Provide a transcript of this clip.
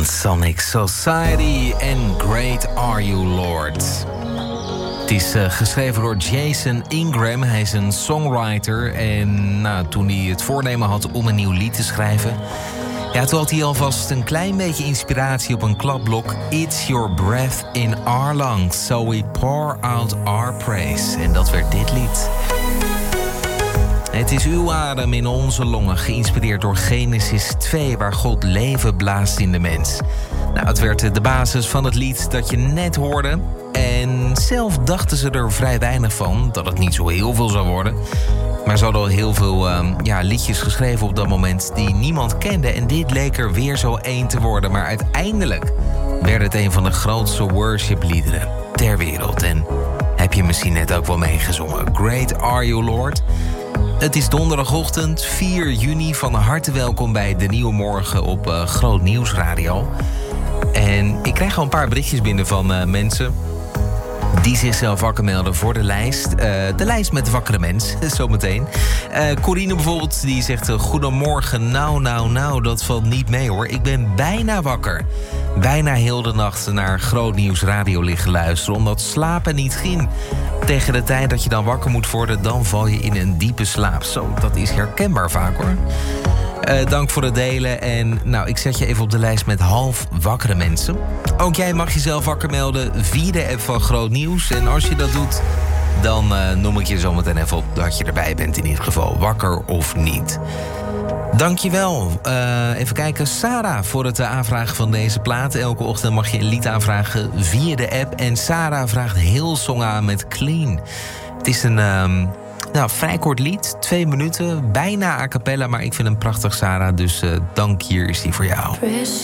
Sonic Society en Great Are You Lord. Het is geschreven door Jason Ingram. Hij is een songwriter. En toen hij het voornemen had om een nieuw lied te schrijven, toen had hij alvast een klein beetje inspiratie op een kladblok. It's your breath in our lungs, so we pour out our praise. En dat werd dit lied. Het is uw adem in onze longen, geïnspireerd door Genesis 2... waar God leven blaast in de mens. Het werd de basis van het lied dat je net hoorde. En zelf dachten ze er vrij weinig van, dat het niet zo heel veel zou worden. Maar ze hadden al heel veel liedjes geschreven op dat moment die niemand kende. En dit leek er weer zo één te worden. Maar uiteindelijk werd het een van de grootste worshipliederen ter wereld. En heb je misschien net ook wel meegezongen. Great Are You Lord. Het is donderdagochtend 4 juni. Van harte welkom bij De Nieuwe Morgen op Groot Nieuws Radio. En ik krijg al een paar berichtjes binnen van mensen die zichzelf wakker melden voor de lijst. De lijst met wakkere mensen, zometeen. Corine bijvoorbeeld, die zegt: goedemorgen, nou, dat valt niet mee hoor. Ik ben bijna wakker. Bijna heel de nacht naar Groot Nieuws Radio liggen luisteren, omdat slapen niet ging. Tegen de tijd dat je dan wakker moet worden, dan val je in een diepe slaap. Zo, dat is herkenbaar vaak hoor. Dank voor het delen. En ik zet je even op de lijst met half wakkere mensen. Ook jij mag jezelf wakker melden via de app van Groot Nieuws. En als je dat doet, dan noem ik je zometeen even op dat je erbij bent in ieder geval. Wakker of niet. Dankjewel. Even kijken. Sarah voor het aanvragen van deze plaat. Elke ochtend mag je een lied aanvragen via de app. En Sarah vraagt Hillsong aan met Clean. Het is een vrij kort lied. 2 minuten. Bijna a cappella, maar ik vind hem prachtig, Sarah. Dus dank, hier is die voor jou.